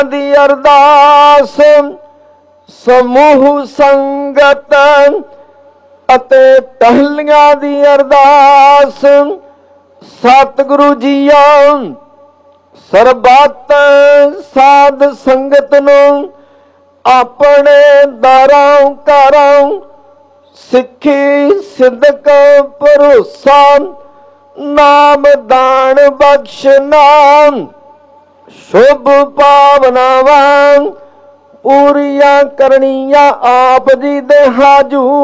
दी अरदास समूह संगत अते टहलियां दी अरदास सतगुरु जीओ सरबत साध संगत नूं अपने दरों घरों सिखी सिदक भरोसा नाम दान बख्श नाम शुभ भावनावां पूरियां करनियां आप जी दे हाजू।